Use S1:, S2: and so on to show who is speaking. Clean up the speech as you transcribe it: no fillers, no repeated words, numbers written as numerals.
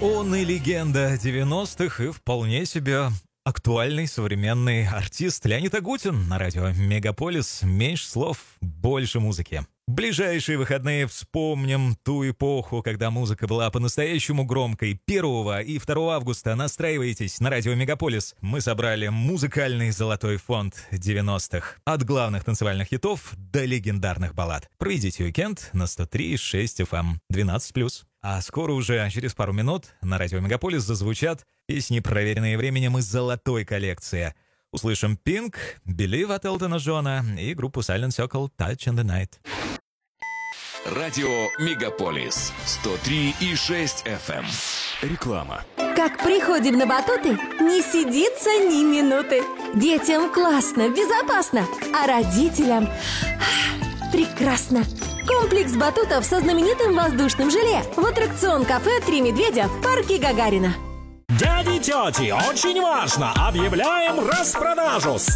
S1: Он и легенда 90-х, и вполне себе актуальный современный артист Леонид Агутин на радио «Мегаполис». Меньше слов, больше музыки. Ближайшие выходные вспомним ту эпоху, когда музыка была по-настоящему громкой. 1 и 2 августа настраивайтесь на радио «Мегаполис». Мы собрали музыкальный золотой фонд 90-х. От главных танцевальных хитов до легендарных баллад. Проведите уикенд на 103,6 FM 12+. А скоро уже, через пару минут, на радио «Мегаполис» зазвучат песни, проверенные временем из золотой коллекции. Услышим Pink, Believe от Элтона Джона и группу Silent Circle Touch in the Night.
S2: Радио «Мегаполис» 103,6 FM. Реклама.
S3: Как приходим на батуты, не сидится ни минуты. Детям классно, безопасно, а родителям прекрасно. Комплекс батутов со знаменитым воздушным желе в аттракцион-кафе «Три медведя» в парке Гагарина.
S4: Дяди и тети, очень важно! Объявляем распродажу!